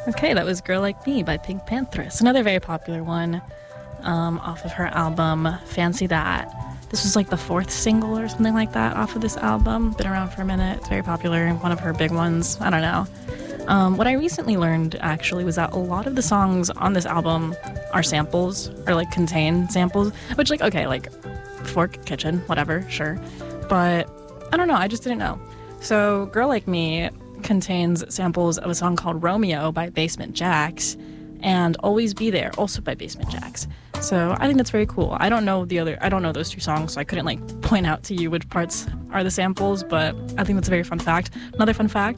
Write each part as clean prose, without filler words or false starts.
Okay, that was Girl Like Me by Pink Panthers. Another very popular one off of her album, Fancy That. This was like the fourth single or something like that off of this album. Been around for a minute. It's very popular. One of her big ones. I don't know. What I recently learned, actually, was that a lot of the songs on this album are samples, or like contain samples, which, like, okay, like Fork, Kitchen, whatever, sure. But I don't know. I just didn't know. So Girl Like Me contains samples of a song called Romeo by Basement Jaxx and Always Be There, also by Basement Jaxx. So I think that's very cool. I don't know those two songs, so I couldn't like point out to you which parts are the samples, but I think that's a very fun fact. Another fun fact,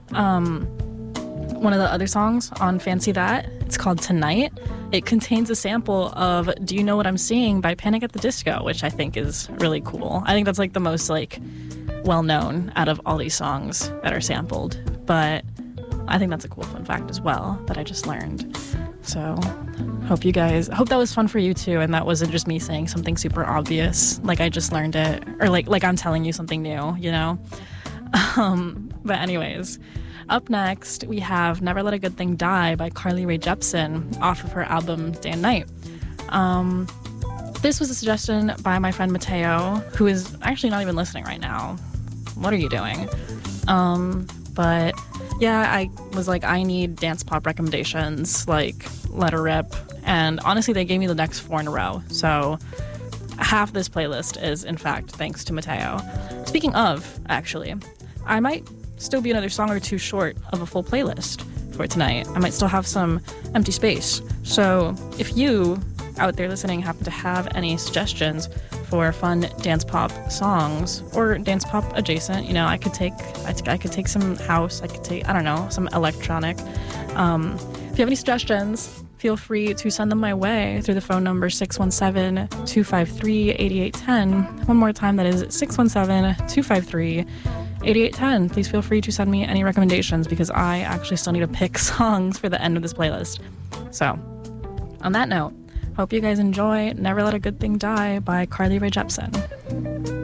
one of the other songs on Fancy That, it's called Tonight. It contains a sample of Do You Know What I'm Seeing by Panic at the Disco, which I think is really cool. I think that's like the most like well-known out of all these songs that are sampled, but I think that's a cool fun fact as well that I just learned. So hope that was fun for you too, and that wasn't just me saying something super obvious like I just learned it, or like I'm telling you something new, you know. But anyways, up next we have Never Let a Good Thing Die by Carly Rae Jepsen off of her album Day and Night. This was a suggestion by my friend Mateo, who is actually not even listening right now. What are you doing? But yeah, I was like, I need dance pop recommendations, like let her rip. And honestly, they gave me the next 4 in a row. So half this playlist is, in fact, thanks to Mateo. Speaking of, actually, I might still be another song or two short of a full playlist for tonight. I might still have some empty space. So if you out there listening happen to have any suggestions for fun dance pop songs or dance pop adjacent, you know, I could take some house, I could take, I don't know, some electronic. If you have any suggestions, feel free to send them my way through the phone number 617-253-8810. One more time, that is 617-253-8810. Please feel free to send me any recommendations because I actually still need to pick songs for the end of this playlist. So, on that note, hope you guys enjoy Never Let a Good Thing Die by Carly Rae Jepsen.